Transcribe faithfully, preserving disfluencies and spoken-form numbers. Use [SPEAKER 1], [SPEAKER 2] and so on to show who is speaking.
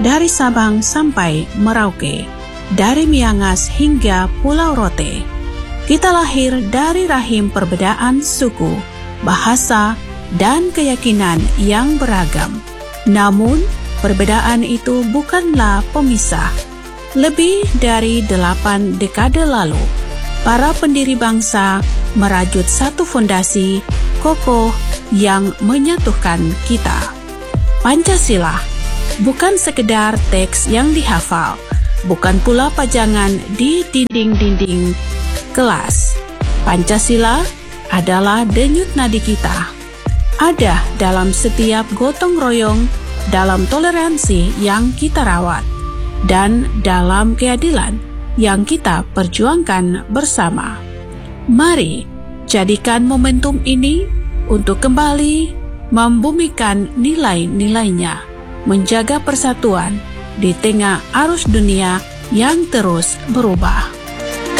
[SPEAKER 1] dari Sabang sampai Merauke, dari Miangas hingga Pulau Rote. Kita lahir dari rahim perbedaan suku, bahasa, dan keyakinan yang beragam. Namun, perbedaan itu bukanlah pemisah. Lebih dari delapan dekade lalu, para pendiri bangsa merajut satu fondasi kokoh yang menyatukan kita. Pancasila bukan sekedar teks yang dihafal, bukan pula pajangan di dinding-dinding kelas. Pancasila adalah denyut nadi kita. Ada dalam setiap gotong royong, dalam toleransi yang kita rawat, dan dalam keadilan yang kita perjuangkan bersama. Mari jadikan momentum ini untuk kembali membumikan nilai-nilainya, menjaga persatuan di tengah arus dunia yang terus berubah.